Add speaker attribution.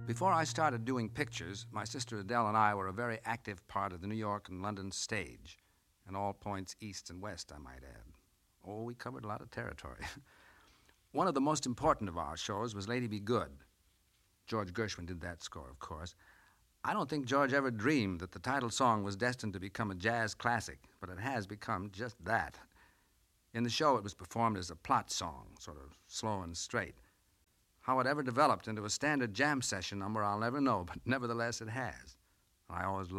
Speaker 1: Before I started doing pictures, my sister Adele and I were a very active part of the New York and London stage, and all points east and west, I might add. Oh, we covered a lot of territory. One of the most important of our shows was Lady Be Good. George Gershwin did that score, of course. I don't think George ever dreamed that the title song was destined to become a jazz classic, but it has become just that. In the show, it was performed as a plot song, sort of slow and straight. How it ever developed into a standard jam session number, I'll never know, but nevertheless it has. I always